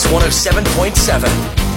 Sports 107.7.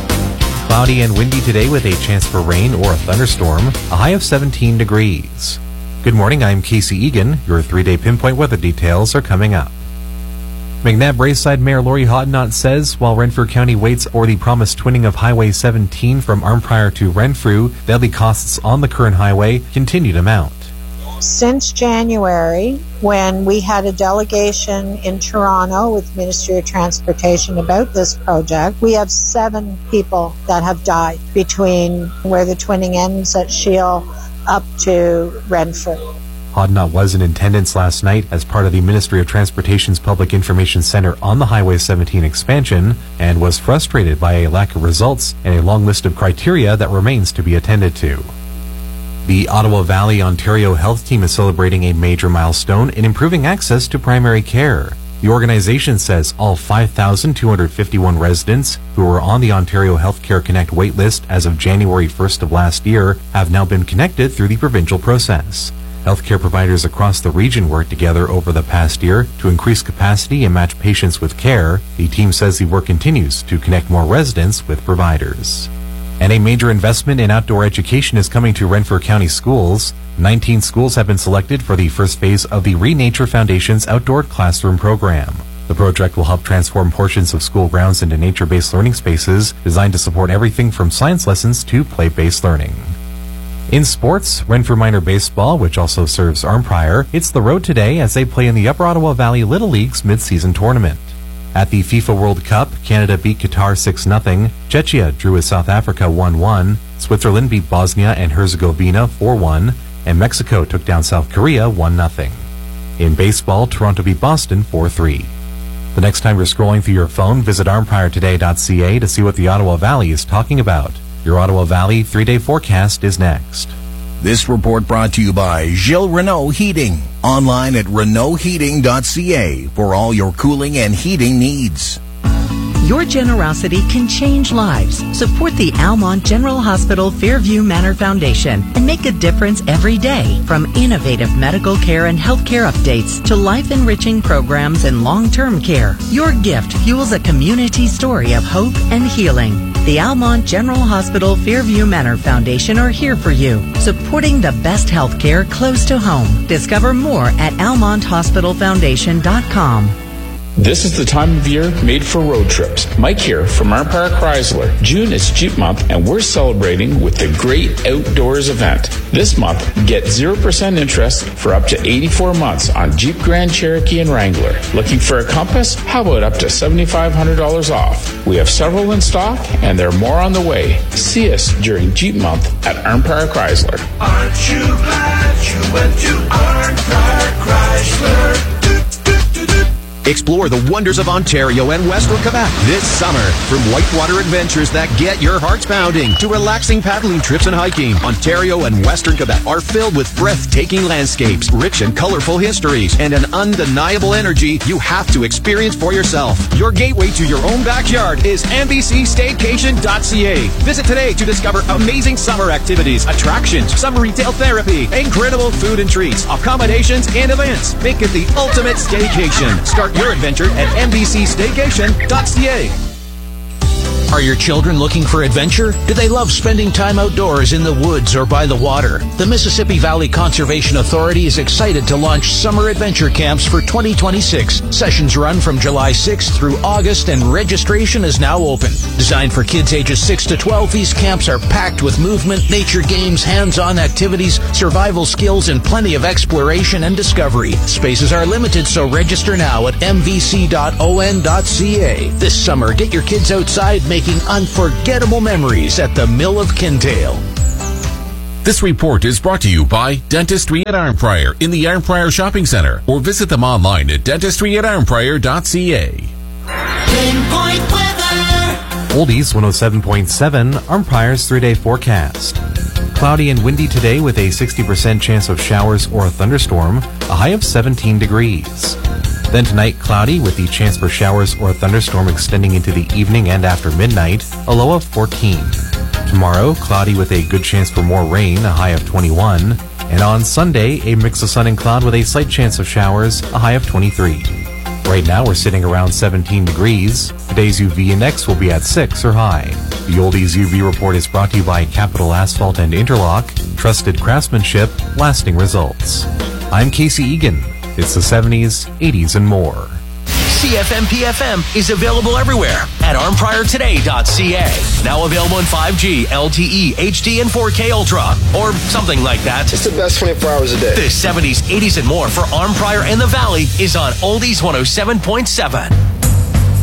Cloudy and windy today with a chance for rain or a thunderstorm, a high of 17 degrees. Good morning, I'm Casey Egan. Your 3-day pinpoint weather details are coming up. McNabb-Braeside Mayor Lori Hodnott says while Renfrew County waits for the promised twinning of Highway 17 from Arnprior to Renfrew, daily costs on the current highway continue to mount. Since January, when we had a delegation in Toronto with the Ministry of Transportation about this project, we have 7 people that have died between where the twinning ends at Shiel up to Renfrew. Hodnott was in attendance last night as part of the Ministry of Transportation's Public Information Center on the Highway 17 expansion and was frustrated by a lack of results and a long list of criteria that remains to be attended to. The Ottawa Valley Ontario Health Team is celebrating a major milestone in improving access to primary care. The organization says all 5,251 residents who were on the Ontario Healthcare Connect waitlist as of January 1st of last year have now been connected through the provincial process. Healthcare providers across the region worked together over the past year to increase capacity and match patients with care. The team says the work continues to connect more residents with providers. And a major investment in outdoor education is coming to Renfrew County schools. 19 schools have been selected for the first phase of the Renature Foundation's outdoor classroom program. The project will help transform portions of school grounds into nature-based learning spaces designed to support everything from science lessons to play-based learning. In sports, Renfrew Minor Baseball, which also serves Arnprior, hits the road today as they play in the Upper Ottawa Valley Little League's mid-season tournament. At the FIFA World Cup, Canada beat Qatar 6-0, Czechia drew with South Africa 1-1, Switzerland beat Bosnia and Herzegovina 4-1, and Mexico took down South Korea 1-0. In baseball, Toronto beat Boston 4-3. The next time you're scrolling through your phone, visit arnpriortoday.ca to see what the Ottawa Valley is talking about. Your Ottawa Valley 3-day forecast is next. This report brought to you by Gilles Renault Heating. Online at renaultheating.ca for all your cooling and heating needs. Your generosity can change lives. Support the Almont General Hospital Fairview Manor Foundation and make a difference every day. From innovative medical care and healthcare updates to life-enriching programs and long-term care, your gift fuels a community story of hope and healing. The Almont General Hospital Fairview Manor Foundation are here for you, supporting the best healthcare close to home. Discover more at almonthospitalfoundation.com. This is the time of year made for road trips. Mike here from Arnprior Chrysler. June is Jeep month and we're celebrating with the Great Outdoors event. This month, get 0% interest for up to 84 months on Jeep Grand Cherokee and Wrangler. Looking for a Compass? How about up to $7,500 off? We have several in stock and there are more on the way. See us during Jeep month at Arnprior Chrysler. Aren't you glad you went to Arnprior Chrysler? Explore the wonders of Ontario and Western Quebec this summer. From whitewater adventures that get your hearts pounding to relaxing paddling trips and hiking, Ontario and Western Quebec are filled with breathtaking landscapes, rich and colorful histories, and an undeniable energy you have to experience for yourself. Your gateway to your own backyard is NBCStaycation.ca. Visit today to discover amazing summer activities, attractions, summer retail therapy, incredible food and treats, accommodations, and events. Make it the ultimate staycation. Start your adventure at NBCStaycation.ca. Are your children looking for adventure? Do they love spending time outdoors in the woods or by the water? The Mississippi Valley Conservation Authority is excited to launch summer adventure camps for 2026. Sessions run from July 6th through August and registration is now open. Designed for kids ages 6 to 12, these camps are packed with movement, nature games, hands-on activities, survival skills, and plenty of exploration and discovery. Spaces are limited, so register now at mvc.on.ca. This summer, get your kids outside making unforgettable memories at the Mill of Kintail. This report is brought to you by Dentistry at Arnprior in the Arnprior Shopping Centre, or visit them online at dentistryarnprior.ca. Pinpoint weather. Oldies 107.7, Arnprior's 3-day forecast. Cloudy and windy today with a 60% chance of showers or a thunderstorm, a high of 17 degrees. Then tonight, cloudy with the chance for showers or a thunderstorm extending into the evening and after midnight, a low of 14. Tomorrow, cloudy with a good chance for more rain, a high of 21. And on Sunday, a mix of sun and cloud with a slight chance of showers, a high of 23. Right now we're sitting around 17 degrees. Today's UV index will be at 6 or high. The Oldies UV report is brought to you by Capital Asphalt and Interlock. Trusted craftsmanship, lasting results. I'm Casey Egan. It's the 70s, 80s, and more. CFM-PFM is available everywhere at armpriortoday.ca. Now available in 5G, LTE, HD, and 4K Ultra, or something like that. It's the best 24 hours a day. The 70s, 80s, and more for Arm Prior and the Valley is on Oldies 107.7.